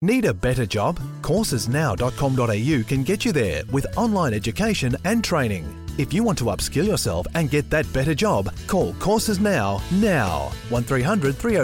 Need a better job? Coursesnow.com.au can get you there with online education and training. If you want to upskill yourself and get that better job, call Courses Now. 1300 3